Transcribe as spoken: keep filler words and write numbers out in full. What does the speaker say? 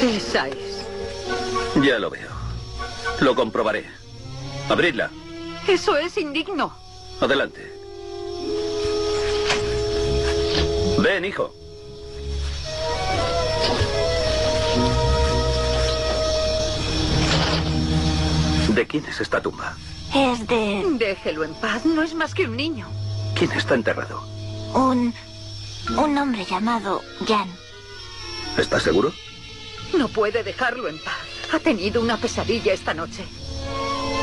Esa es. Ya lo veo. Lo comprobaré. Abridla. Eso es indigno. Adelante. Ven, hijo. ¿De quién es esta tumba? Es de... Déjelo en paz, no es más que un niño. ¿Quién está enterrado? Un... un hombre llamado Jan. ¿Estás seguro? No puede dejarlo en paz. Ha tenido una pesadilla esta noche.